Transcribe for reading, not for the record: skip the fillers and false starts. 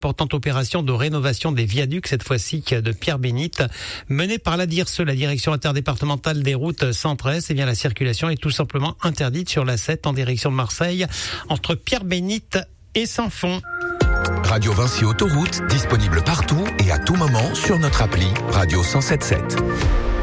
Importante opération de rénovation des viaducs, cette fois-ci de Pierre-Bénite, menée par la DIRSE, la direction interdépartementale des routes Centre-Est. Eh bien, la circulation est tout simplement interdite sur la 7 en direction de Marseille, entre Pierre-Bénite et Saint-Fond. Radio Vinci Autoroute, disponible partout et à tout moment sur notre appli Radio 107.7.